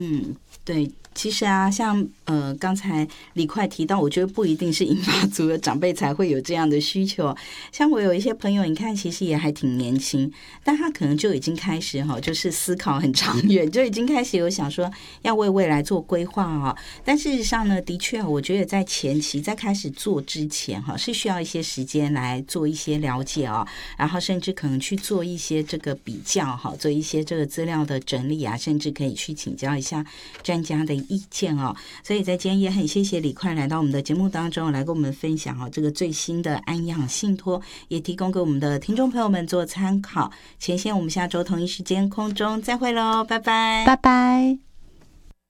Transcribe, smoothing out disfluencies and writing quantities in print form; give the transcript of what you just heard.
嗯，对，其实啊，像刚才李快提到，我觉得不一定是银发族的长辈才会有这样的需求。像我有一些朋友，你看其实也还挺年轻，但他可能就已经开始就是思考很长远，就已经开始有想说要为未来做规划啊。但事实上呢，的确，我觉得在前期在开始做之前是需要一些时间来做一些了解哦，然后甚至可能去做一些这个比较做一些这个资料的整理啊，甚至可以去请教一下专家的意见哦。所以在今天也很谢谢李快来到我们的节目当中来跟我们分享这个最新的安养信托，也提供给我们的听众朋友们做参考。前线我们下周同一时间空中再会喽，拜拜， 拜拜。